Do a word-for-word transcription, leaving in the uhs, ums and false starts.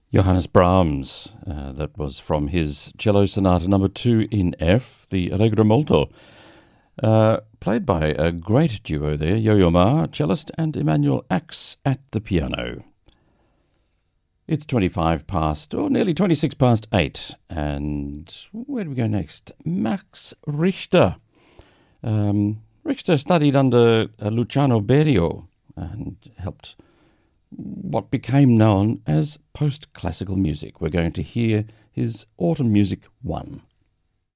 Johannes Brahms, uh, that was from his Cello Sonata number two in F, the Allegro Molto, uh, played by a great duo there, Yo-Yo Ma, cellist, and Emmanuel Axe at the piano. It's twenty-five past, or nearly twenty-six past eight, and where do we go next? Max Richter. Um, Richter studied under uh, Luciano Berio and helped what became known as post-classical music. We're going to hear his Autumn Music one.